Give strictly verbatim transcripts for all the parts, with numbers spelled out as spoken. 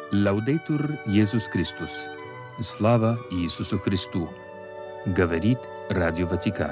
Лаудейтур Иисус Христос. Слава Иисусу Христу. Говорит Радио Ватикан.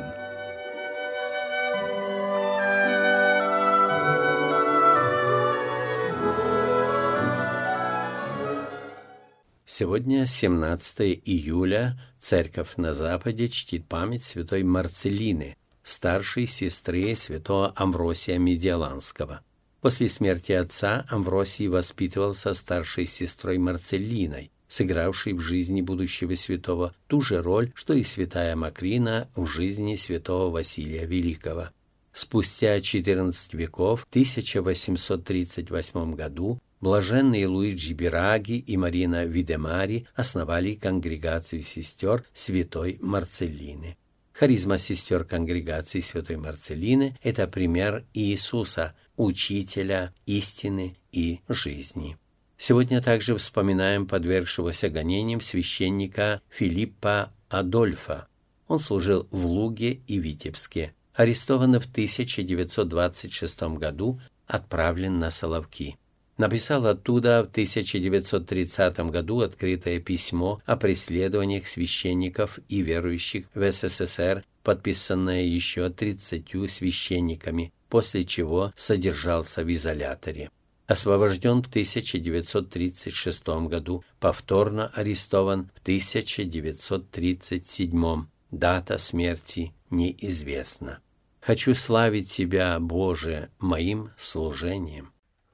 Сегодня, семнадцатое июля, Церковь на Западе чтит память святой Марцеллины, старшей сестры святого Амвросия Медиоланского. После смерти отца Амвросий воспитывался старшей сестрой Марцеллиной, сыгравшей в жизни будущего святого ту же роль, что и святая Макрина в жизни святого Василия Великого. Спустя четырнадцать веков, в тысяча восемьсот тридцать восьмом году, блаженные Луиджи Бираги и Марина Видемари основали конгрегацию сестер святой Марцеллины. Харизма сестер конгрегации святой Марцеллины – это пример Иисуса, учителя истины и жизни. Сегодня также вспоминаем подвергшегося гонениям священника Филиппа Адольфа. Он служил в Луге и Витебске. Арестован в тысяча девятьсот двадцать шестом году, отправлен на Соловки. Написал оттуда в тысяча девятьсот тридцатом году открытое письмо о преследованиях священников и верующих в СССР, подписанное еще тридцатью священниками, после чего содержался в изоляторе. Освобожден в тысяча девятьсот тридцать шестом году, повторно арестован в тысяча девятьсот тридцать седьмом. Дата смерти неизвестна. Хочу славить Тебя, Боже, моим служением.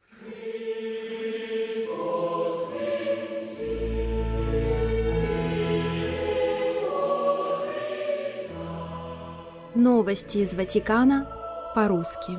Новости из Ватикана по-русски.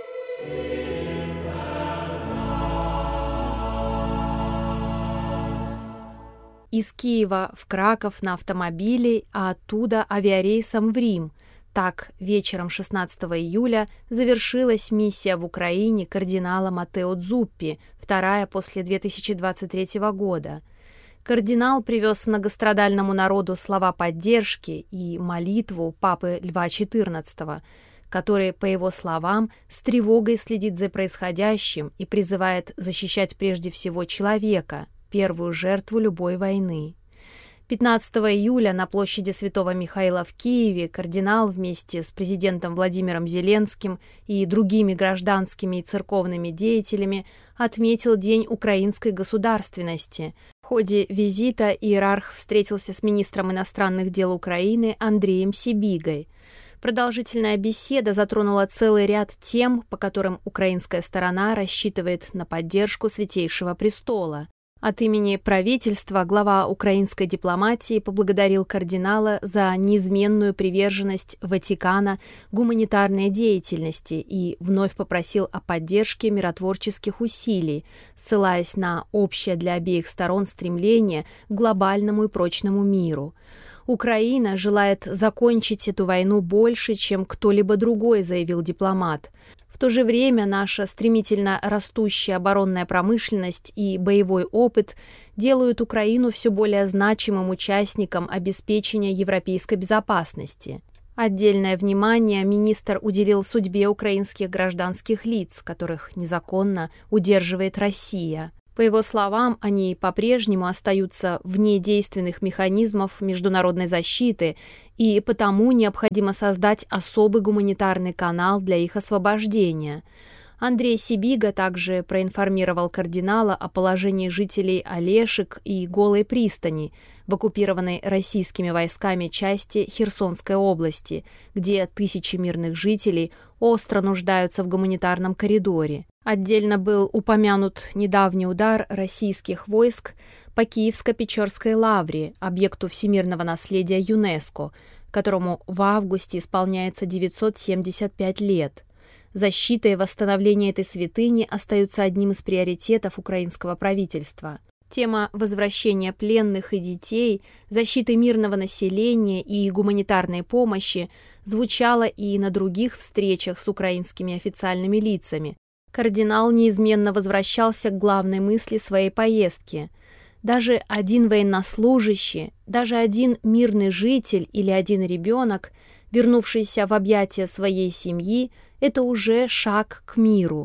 Из Киева в Краков на автомобиле, а оттуда авиарейсом в Рим. Так, вечером шестнадцатого июля завершилась миссия в Украине кардинала Маттео Дзуппи, вторая после две тысячи двадцать третьего года. Кардинал привез многострадальному народу слова поддержки и молитву папы Льва четырнадцатого, который, по его словам, с тревогой следит за происходящим и призывает защищать прежде всего человека, первую жертву любой войны. пятнадцатого июля на площади Святого Михаила в Киеве кардинал вместе с президентом Владимиром Зеленским и другими гражданскими и церковными деятелями отметил День украинской государственности. В ходе визита иерарх встретился с министром иностранных дел Украины Андреем Сибигой. Продолжительная беседа затронула целый ряд тем, по которым украинская сторона рассчитывает на поддержку Святейшего Престола. От имени правительства глава украинской дипломатии поблагодарил кардинала за неизменную приверженность Ватикана гуманитарной деятельности и вновь попросил о поддержке миротворческих усилий, ссылаясь на общее для обеих сторон стремление к глобальному и прочному миру. Украина желает закончить эту войну больше, чем кто-либо другой, заявил дипломат. В то же время наша стремительно растущая оборонная промышленность и боевой опыт делают Украину все более значимым участником обеспечения европейской безопасности. Отдельное внимание министр уделил судьбе украинских гражданских лиц, которых незаконно удерживает Россия. По его словам, они по-прежнему остаются вне действенных механизмов международной защиты, и потому необходимо создать особый гуманитарный канал для их освобождения. Андрей Сибига также проинформировал кардинала о положении жителей Олешек и Голой пристани в оккупированной российскими войсками части Херсонской области, где тысячи мирных жителей остро нуждаются в гуманитарном коридоре. Отдельно был упомянут недавний удар российских войск по Киевско-Печорской лавре, объекту всемирного наследия ЮНЕСКО, которому в августе исполняется девятьсот семьдесят пять лет. Защита и восстановление этой святыни остаются одним из приоритетов украинского правительства. Тема возвращения пленных и детей, защиты мирного населения и гуманитарной помощи звучала и на других встречах с украинскими официальными лицами. Кардинал неизменно возвращался к главной мысли своей поездки. Даже один военнослужащий, даже один мирный житель или один ребенок, вернувшийся в объятия своей семьи, это уже шаг к миру.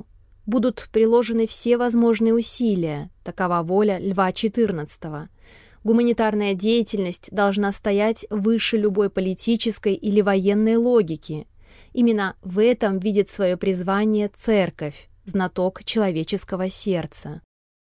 будут приложены все возможные усилия, такова воля Льва четырнадцатого. Гуманитарная деятельность должна стоять выше любой политической или военной логики. Именно в этом видит свое призвание Церковь, знаток человеческого сердца.